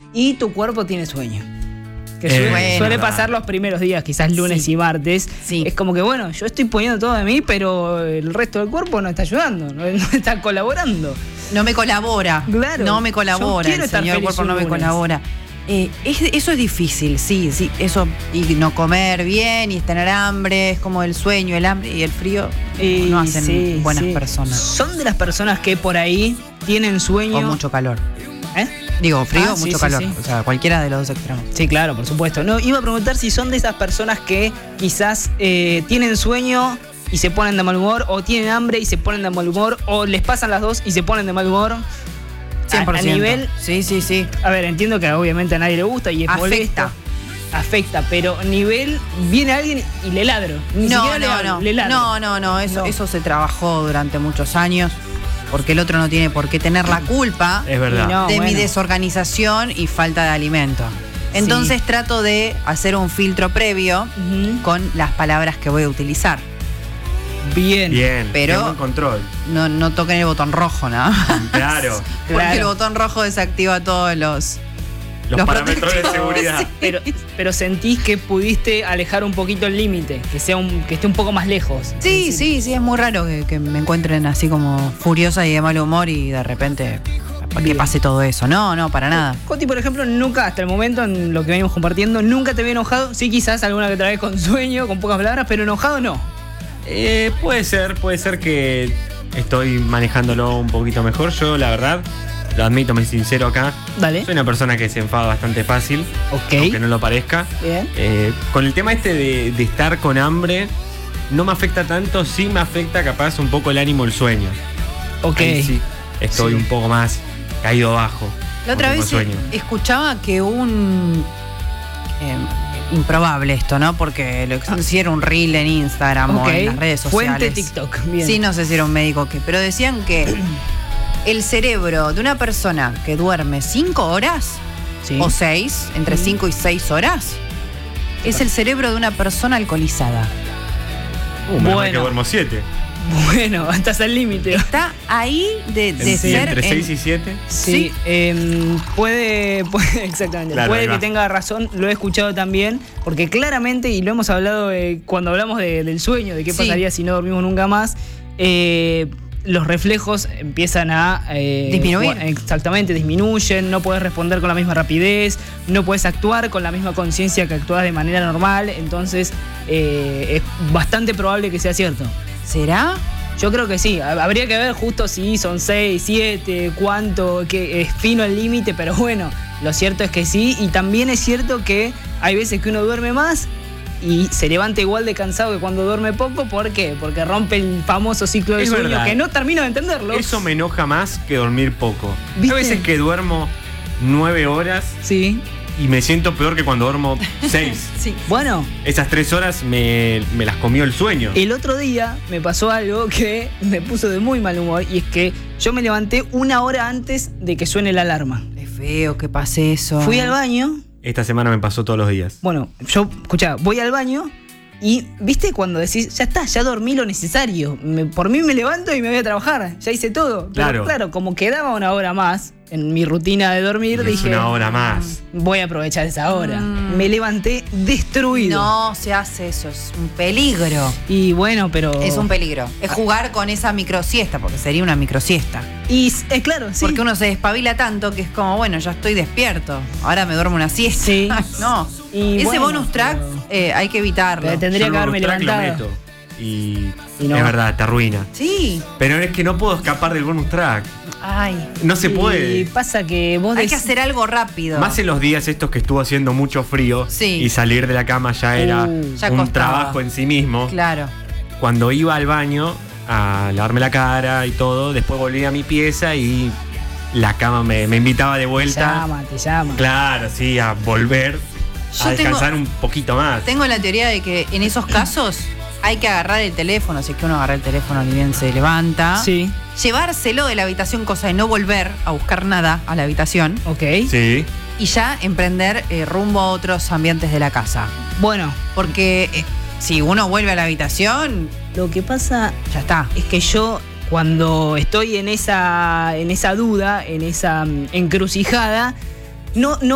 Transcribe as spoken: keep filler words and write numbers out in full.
y tu cuerpo tiene sueño. Que Eh, suele, bueno, suele verdad. pasar los primeros días, quizás lunes Sí. y martes. Sí. Es como que, bueno, yo estoy poniendo todo de mí, pero el resto del cuerpo no está ayudando, no, no está colaborando. No me colabora. Claro. No me colabora. Yo quiero El estar señor feliz cuerpo no un me lunes. colabora. Eh, es- eso es difícil, sí, sí. Eso, y no comer bien, y tener hambre, es como el sueño, el hambre y el frío. Y no hacen sí, buenas sí. personas. Son de las personas que por ahí tienen sueño. Con mucho calor. ¿Eh? Digo, frío, Ah, sí, mucho sí, calor. sí. O sea, cualquiera de los dos extremos. Sí, claro, por supuesto. No, iba a preguntar si son de esas personas que quizás eh, tienen sueño y se ponen de mal humor, o tienen hambre y se ponen de mal humor, o les pasan las dos y se ponen de mal humor. cien por ciento. A, a nivel, Sí, sí, sí. a ver, entiendo que obviamente a nadie le gusta y es Afecta. molesto. Afecta, pero nivel, viene alguien y le ladro. Ni No, siquiera le no, hablo, no. le ladro. No, no, no. Eso, No. eso se trabajó durante muchos años. Porque el otro no tiene por qué tener la culpa Es verdad. Y no, de mi bueno. desorganización y falta de alimento. Entonces trato de hacer un filtro previo Ujú. con las palabras que voy a utilizar. Bien. Bien, Pero- qué buen control. No, no toquen el botón rojo, ¿no? Claro, Porque Claro. el botón rojo desactiva todos los... los, Los parámetros de protectores. seguridad. Pero, pero sentís que pudiste alejar un poquito el límite, que sea un, que esté un poco más lejos. Sí, Es decir, sí, sí, es muy raro que, que me encuentren así como furiosa y de mal humor y de repente que Bien. pase todo eso. No, no, para nada. Coti, por ejemplo, nunca, hasta el momento, en lo que venimos compartiendo, nunca te había enojado. Sí, quizás alguna que otra vez con sueño, con pocas palabras, pero enojado no. Eh, puede ser, puede ser que estoy manejándolo un poquito mejor. Yo, la verdad, lo admito, me sincero acá. Dale. Soy una persona que se enfada bastante fácil, Ok. aunque no lo parezca. Bien. Eh, con el tema este de, de estar con hambre, no me afecta tanto, sí me afecta capaz un poco el ánimo, el sueño. Ok. Ahí sí, estoy Sí. un poco más caído bajo. La otra no tengo vez sueño. escuchaba que un... eh, improbable esto, ¿no? Porque lo que si era un reel en Instagram Ok. o en las redes sociales. Fuente TikTok. Bien. Sí, no sé si era un médico o qué, pero decían que el cerebro de una persona que duerme cinco horas Sí. o seis, entre Mm. cinco y seis horas, es el cerebro de una persona alcoholizada. Uh, menos mal Bueno. que duermo siete. Bueno, estás al límite. Está ahí de, de En- ser... entre en- seis y siete. Sí, Sí. em, puede, puede, exactamente, Claro, puede ahí que va. tenga razón, lo he escuchado también, porque claramente, y lo hemos hablado eh, cuando hablamos de- del sueño, de qué Sí. pasaría si no dormimos nunca más, eh, los reflejos empiezan a... eh, Disminuir. bueno, exactamente, disminuyen, no puedes responder con la misma rapidez, no puedes actuar con la misma conciencia que actúas de manera normal, entonces eh, es bastante probable que sea cierto. ¿Será? Yo creo que sí, Hab- habría que ver justo si son seis, siete, cuánto, que es fino el límite, pero bueno, lo cierto es que sí, y también es cierto que hay veces que uno duerme más y se levanta igual de cansado que cuando duerme poco, ¿por qué? Porque rompe el famoso ciclo del Es sueño, verdad. que no termino de entenderlo. Eso me enoja más que dormir poco. ¿Viste? A veces que duermo nueve horas Sí. y me siento peor que cuando duermo seis. Sí. Bueno, Esas tres horas me, me las comió el sueño. el otro día me pasó algo que me puso de muy mal humor, y es que yo me levanté una hora antes de que suene la alarma. Es feo que pase eso. Fui al baño. Esta semana me pasó todos los días. Bueno, yo, escuchá, voy al baño y, ¿viste cuando decís, ya está, ya dormí lo necesario? Me- por mí me levanto y me voy a trabajar, ya hice todo. Claro. Pero claro, como quedaba una hora más en mi rutina de dormir, Es dije, una hora más. voy a aprovechar esa hora. Mm. Me levanté destruido. No se hace eso, es un peligro. Y bueno, pero... Es un peligro. Es jugar con esa microsiesta, porque sería una microsiesta. Y es eh, claro, sí. Porque uno se despabila tanto que es como, bueno, ya estoy despierto. Ahora me duermo una siesta. Sí. No. Y Ese bueno, bonus track pero- eh, hay que evitarlo. Pero tendría Yo que el haberme bonus track lo levantado. meto. Y, Y no. es verdad, te arruina. Sí. Pero es que no puedo escapar del bonus track. Ay. No se Y puede. pasa que vos Hay dec- que hacer algo rápido. Más en los días estos que estuvo haciendo mucho frío Sí. y salir de la cama ya era Uh, ya un costaba. trabajo en sí mismo. Claro. Cuando iba al baño a lavarme la cara y todo, después volví a mi pieza y la cama me, me invitaba de te vuelta. llama, te llama. Claro, sí, a volver Yo a descansar tengo- un poquito más. Tengo la teoría de que en esos casos hay que agarrar el teléfono, si es que uno agarra el teléfono ni bien se levanta. Sí, Llevárselo de la habitación, cosa de no volver a buscar nada a la habitación. ok. Sí. Y ya emprender eh, rumbo a otros ambientes de la casa. Bueno, Porque eh, si uno vuelve a la habitación, lo que pasa ya está. es que yo cuando estoy en esa en esa duda, en esa mm, encrucijada, no no